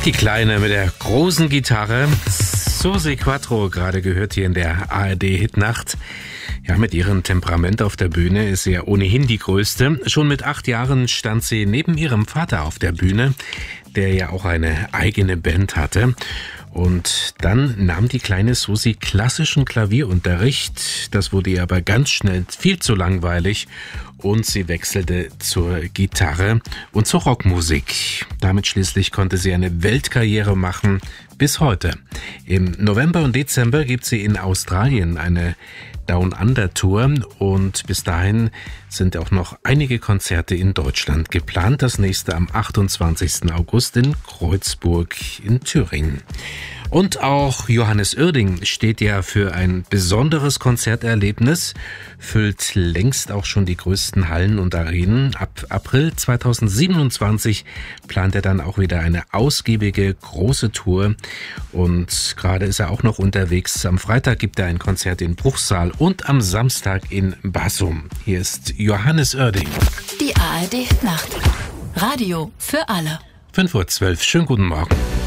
Die Kleine mit der großen Gitarre. Susi Quatro, gerade gehört hier in der ARD-Hitnacht. Ja, mit ihrem Temperament auf der Bühne ist sie ja ohnehin die Größte. Schon mit 8 Jahren stand sie neben ihrem Vater auf der Bühne, der ja auch eine eigene Band hatte. Und dann nahm die kleine Susi klassischen Klavierunterricht. Das wurde ihr aber ganz schnell viel zu langweilig und sie wechselte zur Gitarre und zur Rockmusik. Damit schließlich konnte sie eine Weltkarriere machen bis heute. Im November und Dezember gibt sie in Australien eine Down Under Tour und bis dahin sind auch noch einige Konzerte in Deutschland geplant. Das nächste am 28. August in Kreuzburg in Thüringen. Und auch Johannes Oerding steht ja für ein besonderes Konzerterlebnis, füllt längst auch schon die größten Hallen und Arenen. Ab April 2027 plant er dann auch wieder eine ausgiebige große Tour und gerade ist er auch noch unterwegs. Am Freitag gibt er ein Konzert in Bruchsal und am Samstag in Basum. Hier ist Johannes Oerding. Die ARD Nacht. Radio für alle. 5:12 Uhr. Schönen guten Morgen.